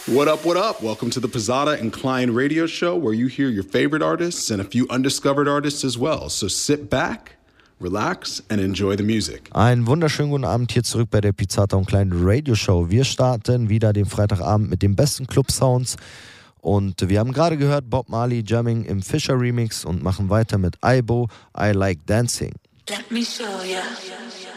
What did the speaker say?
What up, what up? Welcome to the Pizzata and Klein radio show where you hear your favorite artists and a few undiscovered artists as well. So sit back, relax and enjoy the music. Einen wunderschönen guten Abend hier zurück bei der Pizzata und Klein Radio Show. Wir starten wieder den Freitagabend mit den besten Club-Sounds. Und wir haben gerade gehört Bob Marley Jamming im Fisher Remix und machen weiter mit Aibo, I Like Dancing. Let me show ya.